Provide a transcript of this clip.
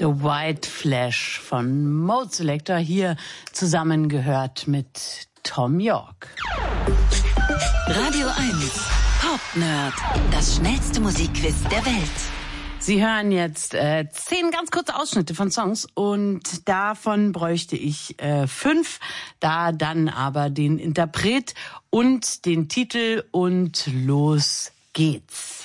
The White Flash von Mode Selector, hier zusammengehört mit Thom Yorke. Radio 1 Pop Nerd, das schnellste Musikquiz der Welt. Sie hören jetzt 10 ganz kurze Ausschnitte von Songs und davon bräuchte ich 5, da dann aber den Interpret und den Titel und los geht's.